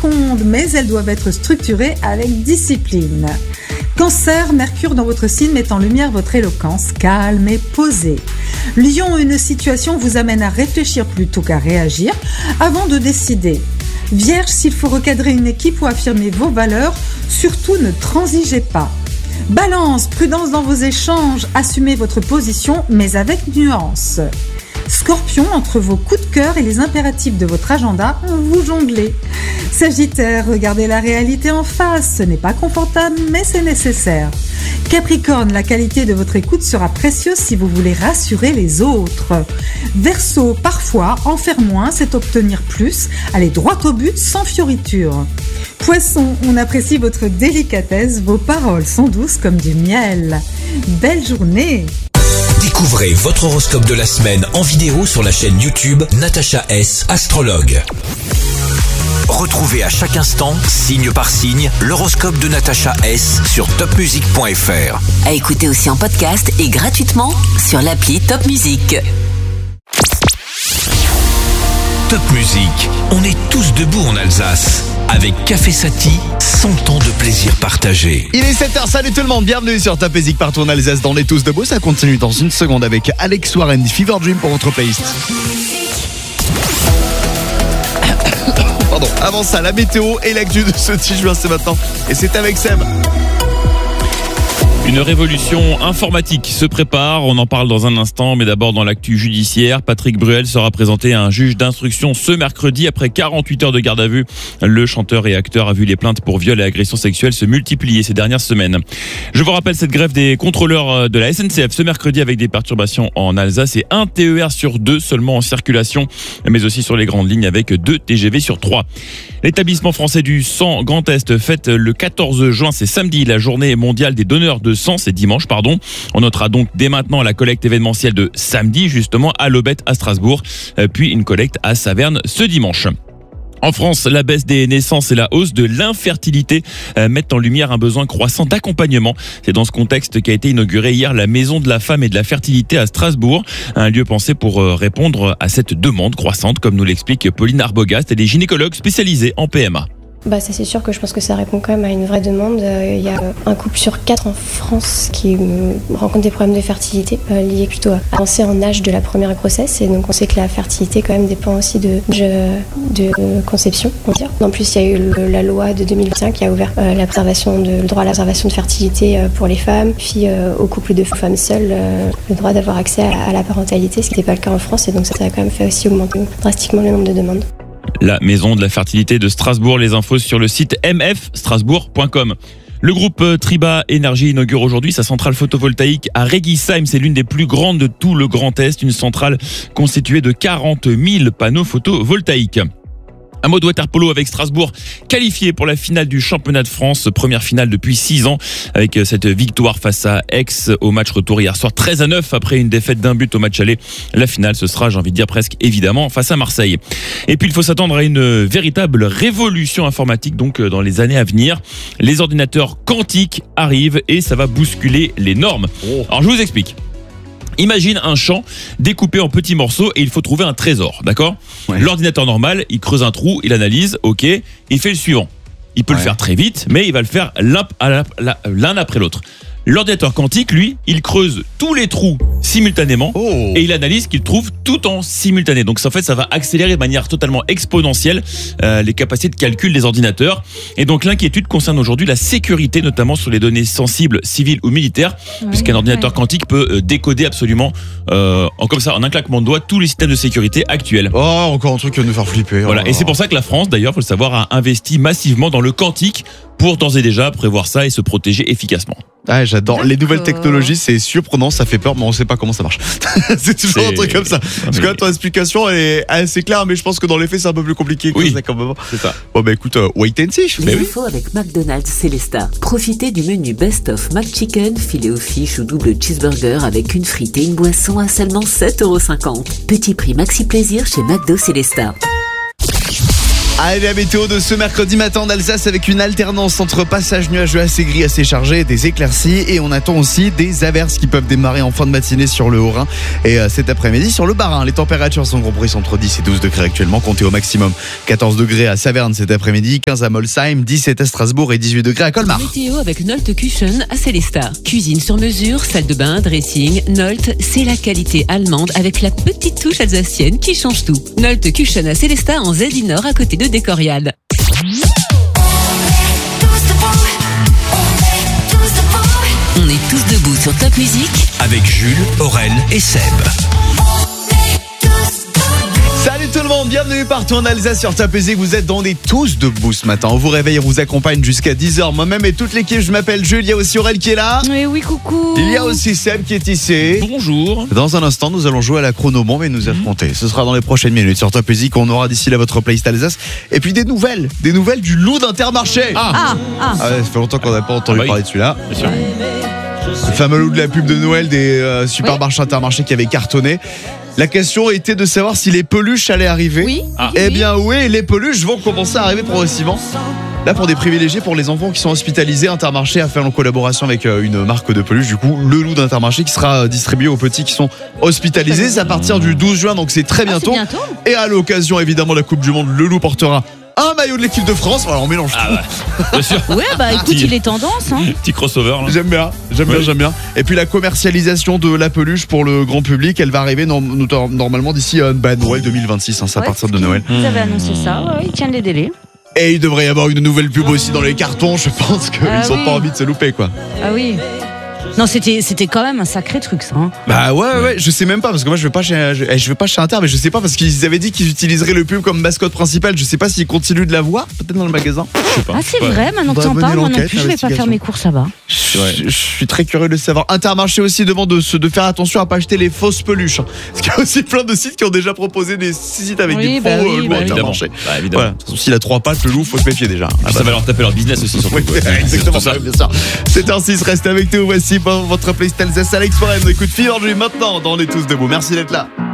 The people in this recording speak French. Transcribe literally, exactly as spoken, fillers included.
fécondes, mais elles doivent être structurées avec discipline. Cancer, Mercure dans votre signe met en lumière votre éloquence calme et posée. Lion, une situation vous amène à réfléchir plutôt qu'à réagir avant de décider. Vierge, s'il faut recadrer une équipe ou affirmer vos valeurs, surtout ne transigez pas. Balance, prudence dans vos échanges, assumez votre position mais avec nuance. Scorpion, entre vos coups de cœur et les impératifs de votre agenda, vous jonglez. Sagittaire, regardez la réalité en face, ce n'est pas confortable mais c'est nécessaire. Capricorne, la qualité de votre écoute sera précieuse si vous voulez rassurer les autres. Verseau, parfois, en faire moins, c'est obtenir plus, aller droit au but sans fioriture. Poisson, on apprécie votre délicatesse, vos paroles sont douces comme du miel. Belle journée! Découvrez votre horoscope de la semaine en vidéo sur la chaîne YouTube Natacha S, astrologue. Retrouvez à chaque instant, signe par signe, l'horoscope de Natacha S sur top music point f r. À écouter aussi en podcast et gratuitement sur l'appli Top Music. Top Music, on est tous debout en Alsace. Avec Café Sati, cent ans de plaisir partagé. Il est sept heures, salut tout le monde, bienvenue sur Top Music partout en Alsace dans les tous debout. Ça continue dans une seconde avec Alex Warren, Fever Dream pour votre playlist. Pardon, avant ça, la météo et l'actu de ce dix juin, c'est maintenant. Et c'est avec Seb. Une révolution informatique se prépare, on en parle dans un instant, mais d'abord dans l'actu judiciaire, Patrick Bruel sera présenté à un juge d'instruction ce mercredi après quarante-huit heures de garde à vue. Le chanteur et acteur a vu les plaintes pour viol et agression sexuelle se multiplier ces dernières semaines. Je vous rappelle cette grève des contrôleurs de la S N C F ce mercredi avec des perturbations en Alsace et un T E R sur deux seulement en circulation, mais aussi sur les grandes lignes avec deux T G V sur trois. L'établissement français du sang Grand Est fête le quatorze juin, c'est samedi, la journée mondiale des donneurs de sang, c'est dimanche, pardon. On notera donc dès maintenant la collecte événementielle de samedi, justement, à l'Aubette à Strasbourg, puis une collecte à Saverne ce dimanche. En France, la baisse des naissances et la hausse de l'infertilité mettent en lumière un besoin croissant d'accompagnement. C'est dans ce contexte qu'a été inaugurée hier la Maison de la Femme et de la Fertilité à Strasbourg, un lieu pensé pour répondre à cette demande croissante, comme nous l'explique Pauline Arbogast, elle est gynécologue spécialisée en P M A. Bah ça c'est sûr que je pense que ça répond quand même à une vraie demande. Il y a un couple sur quatre en France qui rencontre des problèmes de fertilité liés plutôt à l'avancée en âge de la première grossesse, et donc on sait que la fertilité quand même dépend aussi de, de, de conception, on va dire. En plus il y a eu le, la loi de deux mille vingt-et-un qui a ouvert euh, la préservation de, le droit à la préservation de fertilité euh, pour les femmes, puis euh, aux couples de femmes seules euh, le droit d'avoir accès à, à la parentalité, ce qui n'était pas le cas en France, et donc ça, ça a quand même fait aussi augmenter drastiquement le nombre de demandes. La Maison de la Fertilité de Strasbourg, les infos sur le site m f strasbourg point com. Le groupe Triba Énergie inaugure aujourd'hui sa centrale photovoltaïque à Regisheim. C'est l'une des plus grandes de tout le Grand Est, une centrale constituée de quarante mille panneaux photovoltaïques. Un mot de water-polo avec Strasbourg, qualifié pour la finale du championnat de France, première finale depuis six ans, avec cette victoire face à Aix au match retour hier soir, treize à neuf après une défaite d'un but au match aller. La finale, ce sera, j'ai envie de dire presque évidemment, face à Marseille. Et puis il faut s'attendre à une véritable révolution informatique donc dans les années à venir. Les ordinateurs quantiques arrivent et ça va bousculer les normes. Alors je vous explique. Imagine un champ découpé en petits morceaux et il faut trouver un trésor, d'accord ? Ouais. L'ordinateur normal, il creuse un trou, il analyse, ok, il fait le suivant. Il peut ouais. le faire très vite, mais il va le faire l'un, l'un après l'autre. L'ordinateur quantique, lui, il creuse tous les trous simultanément oh. et il analyse qu'il trouve tout en simultané. Donc en fait, ça va accélérer de manière totalement exponentielle euh, les capacités de calcul des ordinateurs. Et donc l'inquiétude concerne aujourd'hui la sécurité, notamment sur les données sensibles civiles ou militaires, oui, puisqu'un ordinateur ouais. quantique peut euh, décoder absolument, euh, en comme ça, en un claquement de doigts, tous les systèmes de sécurité actuels. Oh, encore un truc qui va nous faire flipper. Voilà. Oh. Et c'est pour ça que la France, d'ailleurs, faut le savoir, a investi massivement dans le quantique pour d'ores et déjà prévoir ça et se protéger efficacement. Ah, j'adore. D'accord. Les nouvelles technologies, c'est surprenant, ça fait peur, mais on sait pas comment ça marche. C'est toujours c'est... un truc comme ça. Parce que là, ton explication est assez claire, mais je pense que dans les faits, c'est un peu plus compliqué que oui, ça quand même. C'est ça. Bon, bah écoute, uh, wait and see. Les infos oui. avec McDonald's Célestat. Profitez du menu Best of McChicken, filet aux fiches ou double cheeseburger avec une frite et une boisson à seulement sept euros cinquante. Petit prix maxi plaisir chez McDo Célestat. Allez, la météo de ce mercredi matin en Alsace avec une alternance entre passage nuageux assez gris, assez chargé, des éclaircies et on attend aussi des averses qui peuvent démarrer en fin de matinée sur le Haut-Rhin et euh, cet après-midi sur le Bas-Rhin. Les températures sont comprises entre dix et douze degrés actuellement, comptez au maximum quatorze degrés à Saverne cet après-midi, quinze à Molsheim, dix-sept à Strasbourg et dix-huit degrés à Colmar. Météo avec Nolte Küchen à Célestat. Cuisine sur mesure, salle de bain, dressing. Nolte, c'est la qualité allemande avec la petite touche alsacienne qui change tout. Nolte Küchen à Célestat en Zeddy Nord à côté de Décorial. On est tous debout sur Top Music avec Jules, Aurel et Seb. Salut tout le monde, bienvenue partout en Alsace sur Top Music. Vous êtes dans des tous debout ce matin. On vous réveille, on vous accompagne jusqu'à dix heures. Moi-même et toute l'équipe, je m'appelle Jules. Il y a aussi Aurel qui est là. Oui, oui, coucou. Il y a aussi Seb qui est ici. Bonjour. Dans un instant, nous allons jouer à la chronomombe et nous affronter. Ce sera dans les prochaines minutes sur Top Music. On aura d'ici là votre playlist Alsace. Et puis des nouvelles, des nouvelles du loup d'Intermarché. Ah, Ah, ah. Ah ouais, ça fait longtemps qu'on n'a pas entendu Ah bah oui. parler de celui-là. bien sûr. Le fameux loup de la pub de Noël des euh, supermarchés Intermarché qui avait cartonné. La question était de savoir si les peluches allaient arriver. Oui. Ah. Eh bien oui, les peluches vont commencer à arriver progressivement. Là, pour des privilégiés, pour les enfants qui sont hospitalisés, Intermarché a fait en collaboration avec euh, une marque de peluche, du coup, le loup d'Intermarché qui sera euh, distribué aux petits qui sont hospitalisés. C'est à partir du douze juin, donc c'est très Ah, bientôt. c'est bientôt. Et à l'occasion, évidemment, de la Coupe du Monde, le loup portera un maillot de l'équipe de France. Voilà, on mélange tout. Ah ouais. Bien sûr. Ouais, bah écoute, Petit- il est tendance. Hein. Petit crossover là. J'aime bien, j'aime bien, Oui. j'aime bien. Et puis la commercialisation de la peluche pour le grand public, elle va arriver no- no- normalement d'ici euh, bah, Noël deux mille vingt-six, hein, c'est à Ouais, partir de parce Noël. qu'ils- Ils avaient annoncé ça, ouais, ils tiennent les délais. Et il devrait y avoir une nouvelle pub aussi dans les cartons, je pense qu'ils Ah ont oui. pas envie de se louper quoi. Ah oui. Non, c'était c'était quand même un sacré truc, ça. Hein. Bah ouais, ouais, ouais, je sais même pas parce que moi je vais pas chez, je, eh, je vais pas chez Inter, mais je sais pas parce qu'ils avaient dit qu'ils utiliseraient le pub comme mascotte principale. Je sais pas s'ils continuent de la voir, peut-être dans le magasin. Je sais pas. Ah, c'est Ouais. vrai, maintenant que Bah, tu en menez parles, moi non l'enquête, plus, je vais pas faire l'investigation. mes courses là-bas. Je, Ouais. je suis très curieux de savoir. Intermarché aussi demande de, se- de faire attention à pas acheter les fausses peluches. hein. Parce qu'il y a aussi plein de sites qui ont déjà proposé des sites avec Oui, des bah faux oui, euh, loups bah oui. Évidemment. Intermarché. Bah, évidemment. Voilà. De toute façon, s'il a trois pattes, le loup, faut se méfier déjà. Ah, Puis bah, ça va leur taper leur business aussi surtout. oui, quoi. exactement, C'est ça, ça. bien sûr. sept heures six, restez avec nous. Voici votre playlist Alsace. Alex Forêt, on écoute Fever Dream maintenant dans On est tous debout. Merci d'être là.